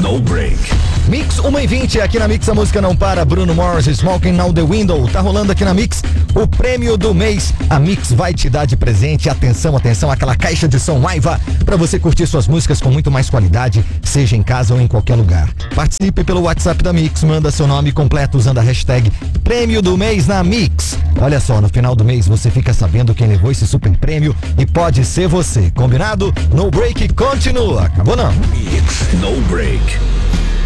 No Break. Mix 1h20, aqui na Mix a música não para. Bruno Mars, Smoking Out the Window. Tá rolando aqui na Mix o prêmio do mês. A Mix vai te dar de presente, atenção, aquela caixa de som Aiva pra você curtir suas músicas com muito mais qualidade, seja em casa ou em qualquer lugar. Participe pelo WhatsApp da Mix, manda seu nome completo usando a hashtag Prêmio do Mês na Mix. Olha só, no final do mês você fica sabendo quem levou esse super prêmio e pode ser você. Combinado? No Break continua. Acabou não? Mix No Break.